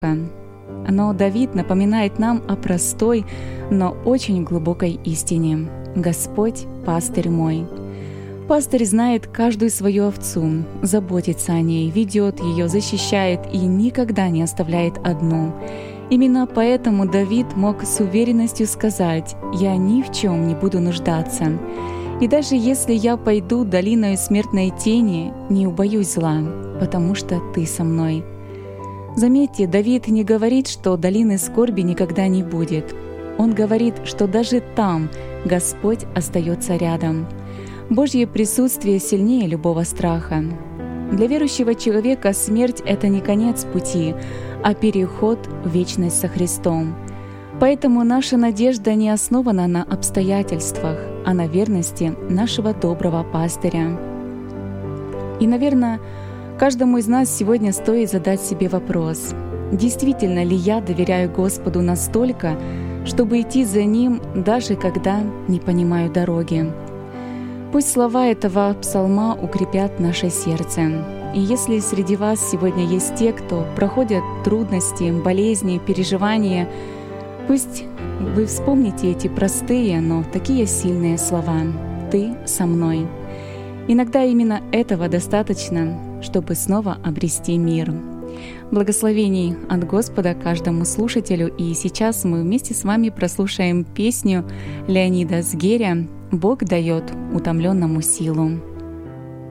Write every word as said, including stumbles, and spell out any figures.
Но Давид напоминает нам о простой, но очень глубокой истине. «Господь – пастырь мой». Пастырь знает каждую свою овцу, заботится о ней, ведет ее, защищает и никогда не оставляет одну. Именно поэтому Давид мог с уверенностью сказать: «Я ни в чем не буду нуждаться. И даже если я пойду долиною смертной тени, не убоюсь зла, потому что Ты со мной». Заметьте, Давид не говорит, что долины скорби никогда не будет. Он говорит, что даже там Господь остается рядом. Божье присутствие сильнее любого страха. Для верующего человека смерть — это не конец пути, а переход в вечность со Христом. Поэтому наша надежда не основана на обстоятельствах, а на верности нашего доброго пастыря. И, наверное, каждому из нас сегодня стоит задать себе вопрос: действительно ли я доверяю Господу настолько, чтобы идти за Ним, даже когда не понимаю дороги? Пусть слова этого псалма укрепят наше сердце. И если среди вас сегодня есть те, кто проходят трудности, болезни, переживания, пусть вы вспомните эти простые, но такие сильные слова: «Ты со мной». Иногда именно этого достаточно, чтобы снова обрести мир. Благословений от Господа каждому слушателю. И сейчас мы вместе с вами прослушаем песню Леонида Сгеря «Бог дает утомленному силу».